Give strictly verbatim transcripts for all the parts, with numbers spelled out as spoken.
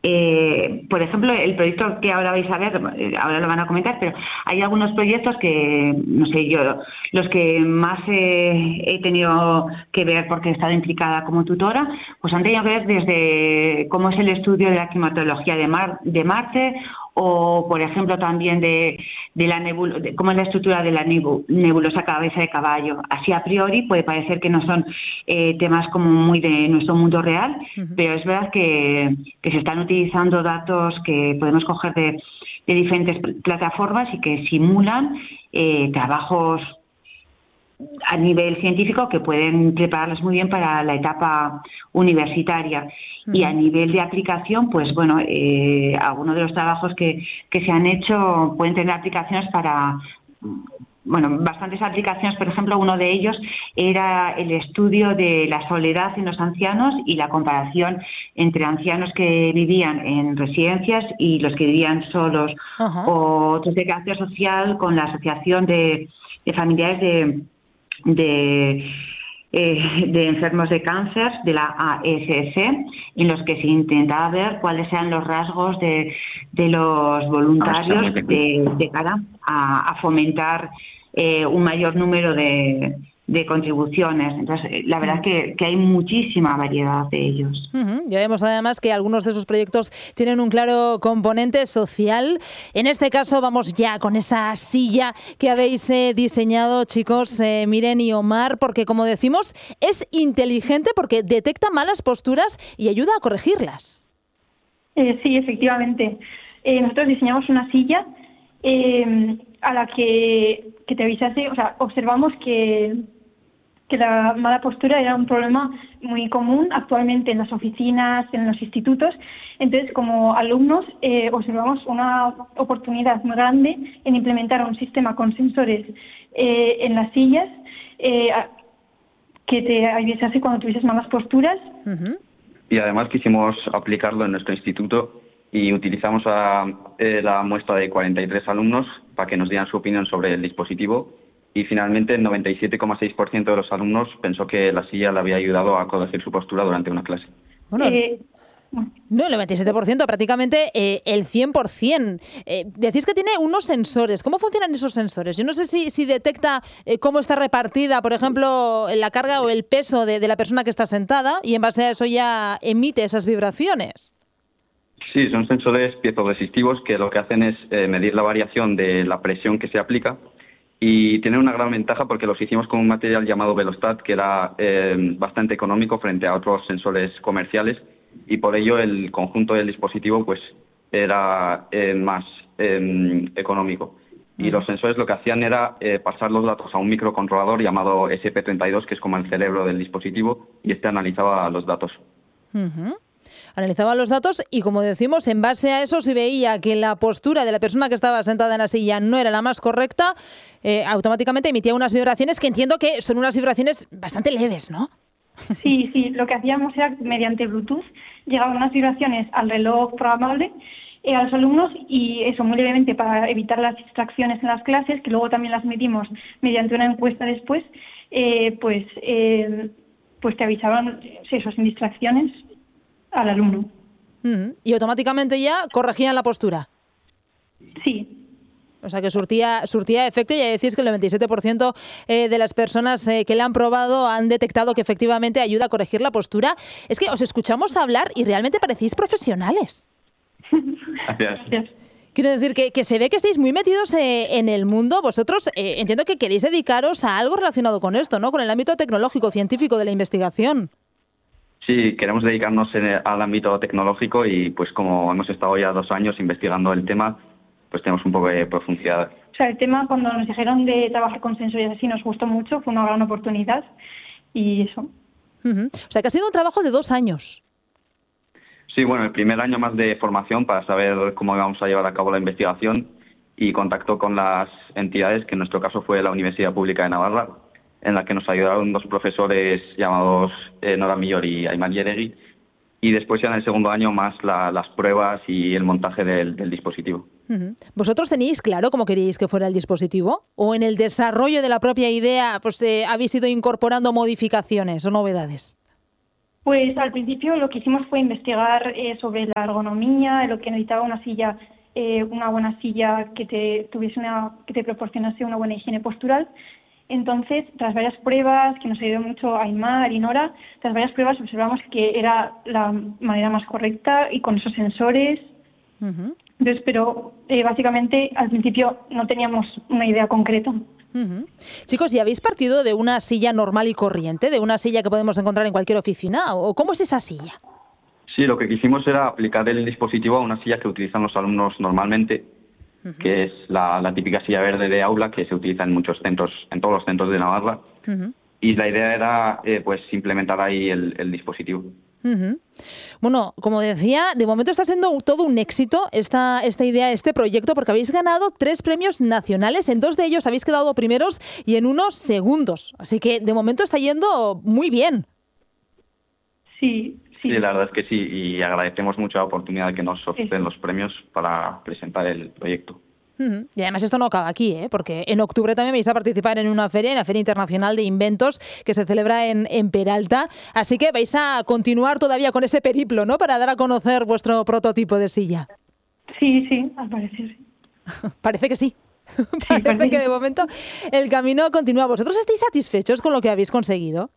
eh, por ejemplo, el proyecto que ahora vais a ver, ahora lo van a comentar, pero hay algunos proyectos que, no sé, yo, los que más eh, he tenido que ver porque he estado implicada como tutora, pues han tenido que ver desde cómo es el estudio de la climatología de, Mar, de Marte, o, por ejemplo, también de, de la nebul de cómo es la estructura de la nebulosa cabeza de caballo. Así, a priori, puede parecer que no son eh, temas como muy de nuestro mundo real, uh-huh. pero es verdad que, que se están utilizando datos que podemos coger de, de diferentes plataformas y que simulan eh, trabajos a nivel científico que pueden prepararlos muy bien para la etapa universitaria. Y a nivel de aplicación, pues bueno, eh, algunos de los trabajos que, que se han hecho pueden tener aplicaciones para, bueno, bastantes aplicaciones. Por ejemplo, uno de ellos era el estudio de la soledad en los ancianos y la comparación entre ancianos que vivían en residencias y los que vivían solos. Uh-huh. O otros de carácter social con la Asociación de, de Familiares de... de de enfermos de cáncer, de la A S S, en los que se intentaba ver cuáles eran los rasgos de, de los voluntarios de, de cara a, a fomentar eh, un mayor número de, de contribuciones. Entonces, la verdad es que, que hay muchísima variedad de ellos. Uh-huh. Ya vemos además que algunos de esos proyectos tienen un claro componente social. En este caso vamos ya con esa silla que habéis eh, diseñado, chicos, eh, Miren y Omar, porque como decimos, es inteligente porque detecta malas posturas y ayuda a corregirlas. Eh, sí, efectivamente. Eh, nosotros diseñamos una silla eh, a la que, que te avisase, o sea, observamos que que la mala postura era un problema muy común actualmente en las oficinas, en los institutos. Entonces, como alumnos, eh, observamos una oportunidad muy grande en implementar un sistema con sensores eh, en las sillas eh, que te avisase cuando tuvieses malas posturas. Uh-huh. Y además quisimos aplicarlo en nuestro instituto y utilizamos a, eh, la muestra de cuarenta y tres alumnos para que nos dieran su opinión sobre el dispositivo. Y finalmente el noventa y siete coma seis por ciento de los alumnos pensó que la silla le había ayudado a corregir su postura durante una clase. Bueno, eh, no, el noventa y siete por ciento, prácticamente eh, el cien por ciento. Eh, decís que tiene unos sensores. ¿Cómo funcionan esos sensores? Yo no sé si, si detecta eh, cómo está repartida, por ejemplo, la carga o el peso de, de la persona que está sentada y en base a eso ya emite esas vibraciones. Sí, son sensores piezoresistivos que lo que hacen es eh, medir la variación de la presión que se aplica. Y tienen una gran ventaja porque los hicimos con un material llamado Velostat, que era eh, bastante económico frente a otros sensores comerciales, y por ello el conjunto del dispositivo pues era eh, más eh, económico. Y los sensores lo que hacían era eh, pasar los datos a un microcontrolador llamado S P treinta y dos, que es como el cerebro del dispositivo, y este analizaba los datos. Uh-huh. Analizaba los datos y, como decimos, en base a eso, si veía que la postura de la persona que estaba sentada en la silla no era la más correcta, eh, automáticamente emitía unas vibraciones que entiendo que son unas vibraciones bastante leves, ¿no? Sí, sí. Lo que hacíamos era, mediante Bluetooth, llegaban unas vibraciones al reloj programable eh, a los alumnos y eso muy levemente para evitar las distracciones en las clases, que luego también las medimos mediante una encuesta después, eh, pues, eh, pues te avisaban eso, sin distracciones al alumno. Uh-huh. Y automáticamente ya corregían la postura. Sí. O sea que surtía, surtía efecto, y ya decís que el noventa y siete por ciento eh, de las personas eh, que la han probado han detectado que efectivamente ayuda a corregir la postura. Es que os escuchamos hablar y realmente parecéis profesionales. Gracias. Gracias. Quiero decir que, que se ve que estáis muy metidos eh, en el mundo. Vosotros eh, entiendo que queréis dedicaros a algo relacionado con esto, ¿no? Con el ámbito tecnológico, científico de la investigación. Sí, queremos dedicarnos en el, al ámbito tecnológico y pues como hemos estado ya dos años investigando el tema, pues tenemos un poco de profundidad. O sea, el tema cuando nos dijeron de trabajar con sensores así nos gustó mucho, fue una gran oportunidad y eso. Uh-huh. O sea, que ha sido un trabajo de dos años. Sí, bueno, el primer año más de formación para saber cómo íbamos a llevar a cabo la investigación y contacto con las entidades, que en nuestro caso fue la Universidad Pública de Navarra, en la que nos ayudaron dos profesores llamados eh, Nora Millor y Aymar Yeregui, y después ya en el segundo año más la, las pruebas y el montaje del, del dispositivo. Uh-huh. ¿Vosotros teníais claro cómo queríais que fuera el dispositivo? ¿O en el desarrollo de la propia idea pues eh, habéis ido incorporando modificaciones o novedades? Pues al principio lo que hicimos fue investigar eh, sobre la ergonomía, lo que necesitaba una silla, eh, una buena silla que te tuviese una, que te proporcionase una buena higiene postural. Entonces, tras varias pruebas, que nos ayudó mucho Aymar y Nora, tras varias pruebas observamos que era la manera más correcta y con esos sensores. Uh-huh. Entonces, pero eh, básicamente al principio no teníamos una idea concreta. Uh-huh. Chicos, ¿y habéis partido de una silla normal y corriente, de una silla que podemos encontrar en cualquier oficina? ¿O cómo es esa silla? Sí, lo que quisimos era aplicar el dispositivo a una silla que utilizan los alumnos normalmente, uh-huh. que es la, la típica silla verde de aula que se utiliza en muchos centros, en todos los centros de Navarra. Uh-huh. Y la idea era eh, pues implementar ahí el, el dispositivo. Uh-huh. Bueno, como decía, de momento está siendo todo un éxito esta, esta idea, este proyecto, porque habéis ganado tres premios nacionales, en dos de ellos habéis quedado primeros y en uno segundos. Así que de momento está yendo muy bien. Sí, sí. Sí, la verdad es que sí, y agradecemos mucho la oportunidad que nos ofrecen sí. los premios para presentar el proyecto. Uh-huh. Y además esto no acaba aquí, ¿eh? Porque en octubre también vais a participar en una feria, en la Feria Internacional de Inventos, que se celebra en, en Peralta. Así que vais a continuar todavía con ese periplo, ¿no? Para dar a conocer vuestro prototipo de silla. Sí, sí, al parecer sí. Parece que sí. sí parece, parece que de momento el camino continúa. ¿Vosotros estáis satisfechos con lo que habéis conseguido?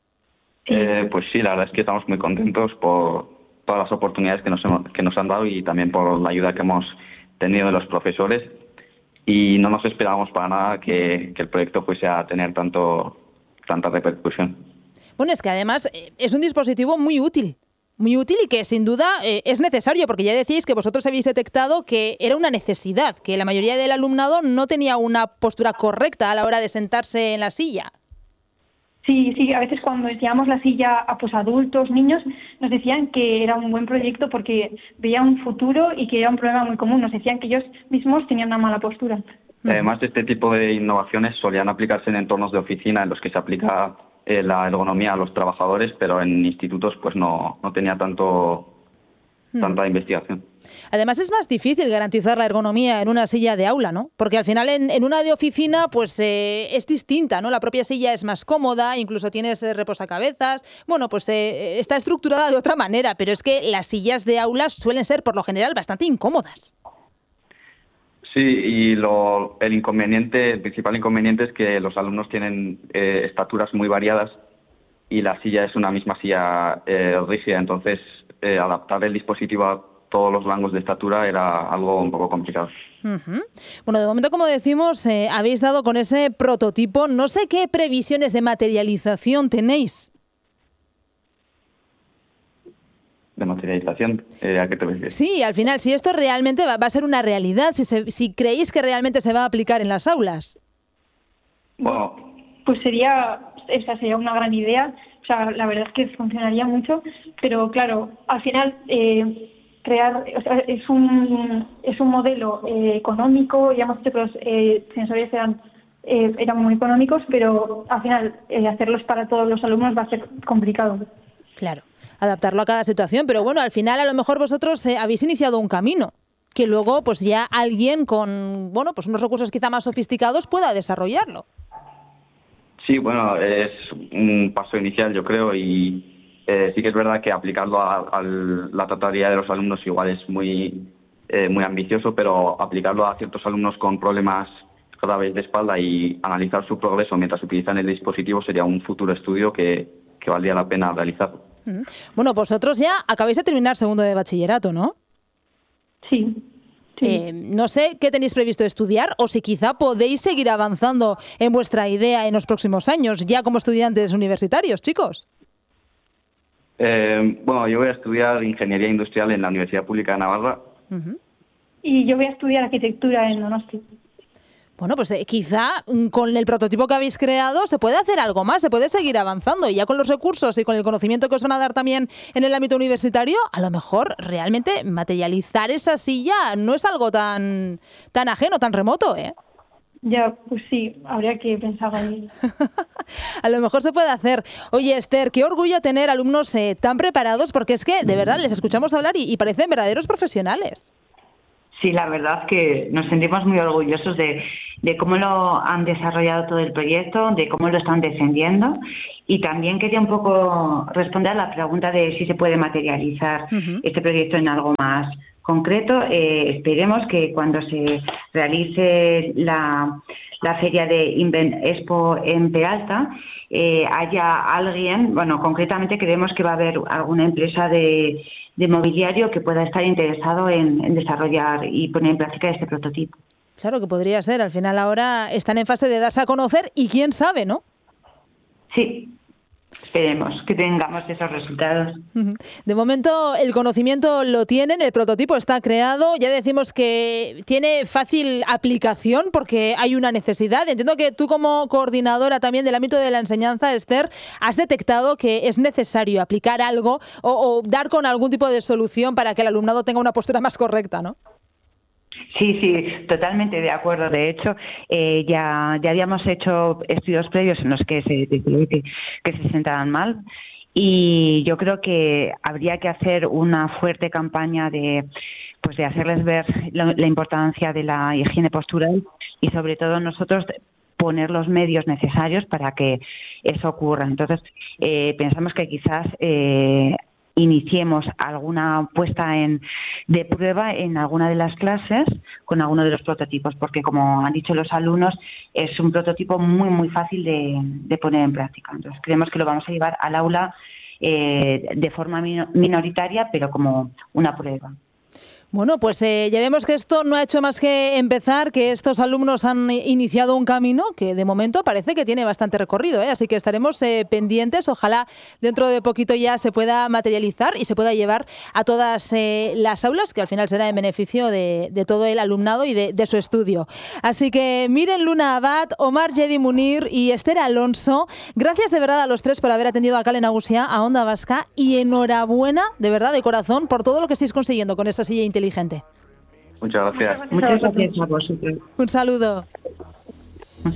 Eh, pues sí, la verdad es que estamos muy contentos por todas las oportunidades que nos, hemos, que nos han dado y también por la ayuda que hemos tenido de los profesores, y no nos esperábamos para nada que, que el proyecto fuese a tener tanto tanta repercusión. Bueno, es que además es un dispositivo muy útil, muy útil y que sin duda eh, es necesario, porque ya decíais que vosotros habéis detectado que era una necesidad, que la mayoría del alumnado no tenía una postura correcta a la hora de sentarse en la silla. Sí, sí, a veces cuando enseñábamos la silla a pues, adultos, niños, nos decían que era un buen proyecto porque veían un futuro y que era un problema muy común. Nos decían que ellos mismos tenían una mala postura. Además, este tipo de innovaciones solían aplicarse en entornos de oficina en los que se aplica eh, la ergonomía a los trabajadores, pero en institutos pues no, no tenía tanto tanta investigación. Además es más difícil garantizar la ergonomía en una silla de aula, ¿no? Porque al final en, en una de oficina pues eh, es distinta, ¿no? La propia silla es más cómoda, incluso tienes eh, reposacabezas. Bueno, pues eh, está estructurada de otra manera, pero es que las sillas de aulas suelen ser por lo general bastante incómodas. Sí, y lo, el inconveniente, el principal inconveniente es que los alumnos tienen eh, estaturas muy variadas y la silla es una misma silla eh, rígida, entonces eh, adaptar el dispositivo a todos los rangos de estatura era algo un poco complicado. Uh-huh. Bueno, de momento, como decimos, eh, habéis dado con ese prototipo. No sé qué previsiones de materialización tenéis. ¿De materialización? Eh, ¿A qué te refieres? Sí, al final, si esto realmente va, va a ser una realidad, si, se, si creéis que realmente se va a aplicar en las aulas. Bueno, pues sería, esa sería una gran idea. O sea, la verdad es que funcionaría mucho, pero claro, al final... Eh, crear, o sea, es un es un modelo eh, económico, ya hemos dicho que los eh, sensores eran eh, eran muy económicos, pero al final eh, hacerlos para todos los alumnos va a ser complicado. Claro, adaptarlo a cada situación, pero bueno, al final a lo mejor vosotros eh, habéis iniciado un camino que luego pues ya alguien con bueno pues unos recursos quizá más sofisticados pueda desarrollarlo. Sí, bueno, es un paso inicial, yo creo, y Eh, sí que es verdad que aplicarlo a, a la totalidad de los alumnos igual es muy eh, muy ambicioso, pero aplicarlo a ciertos alumnos con problemas graves de espalda y analizar su progreso mientras utilizan el dispositivo sería un futuro estudio que, que valdría la pena realizar. Bueno, vosotros ya acabáis de terminar segundo de bachillerato, ¿no? Sí. sí. Eh, no sé qué tenéis previsto estudiar o si quizá podéis seguir avanzando en vuestra idea en los próximos años, ya como estudiantes universitarios, chicos. Eh, bueno, yo voy a estudiar Ingeniería Industrial en la Universidad Pública de Navarra. Uh-huh. Y yo voy a estudiar Arquitectura en Donosti. Bueno, pues eh, quizá con el prototipo que habéis creado se puede hacer algo más, se puede seguir avanzando y ya con los recursos y con el conocimiento que os van a dar también en el ámbito universitario, a lo mejor realmente materializar esa silla no es algo tan, tan ajeno, tan remoto, ¿eh? Ya, pues sí, habría que pensar ahí. A lo mejor se puede hacer. Oye, Esther, qué orgullo tener alumnos eh, tan preparados, porque es que, de verdad, les escuchamos hablar y, y parecen verdaderos profesionales. Sí, la verdad que nos sentimos muy orgullosos de, de cómo lo han desarrollado todo el proyecto, de cómo lo están defendiendo, y también quería un poco responder a la pregunta de si se puede materializar uh-huh. este proyecto en algo más concreto. Eh, esperemos que cuando se realice la, la feria de Invent Expo en Peralta eh, haya alguien, bueno, concretamente creemos que va a haber alguna empresa de de mobiliario que pueda estar interesado en, en desarrollar y poner en práctica este prototipo. Claro que podría ser. Al final ahora están en fase de darse a conocer y quién sabe, ¿no? Sí, esperemos que tengamos esos resultados. De momento el conocimiento lo tienen, el prototipo está creado, ya decimos que tiene fácil aplicación porque hay una necesidad. Entiendo que tú como coordinadora también del ámbito de la enseñanza, Esther, has detectado que es necesario aplicar algo o, o dar con algún tipo de solución para que el alumnado tenga una postura más correcta, ¿no? Sí, sí, totalmente de acuerdo. De hecho, eh, ya, ya habíamos hecho estudios previos en los que se decidió que, que se sentaban mal, y yo creo que habría que hacer una fuerte campaña de, pues de hacerles ver la, la importancia de la higiene postural y sobre todo nosotros poner los medios necesarios para que eso ocurra. Entonces, eh, pensamos que quizás eh, iniciemos alguna puesta en de prueba en alguna de las clases con alguno de los prototipos, porque como han dicho los alumnos, es un prototipo muy muy fácil de, de poner en práctica. Entonces creemos que lo vamos a llevar al aula eh, de forma minoritaria, pero como una prueba. Bueno, pues eh, ya vemos que esto no ha hecho más que empezar, que estos alumnos han iniciado un camino que de momento parece que tiene bastante recorrido, ¿eh? Así que estaremos eh, pendientes. Ojalá dentro de poquito ya se pueda materializar y se pueda llevar a todas eh, las aulas, que al final será en beneficio de, de todo el alumnado y de, de su estudio. Así que Miren Luna Abad, Omar Yedi Munir y Esther Alonso, gracias de verdad a los tres por haber atendido a Kale Nagusia, a Onda Vasca, y enhorabuena de verdad, de corazón, por todo lo que estáis consiguiendo con esa silla inteligente. Muchas gracias. Muchas gracias a vosotros. Un saludo.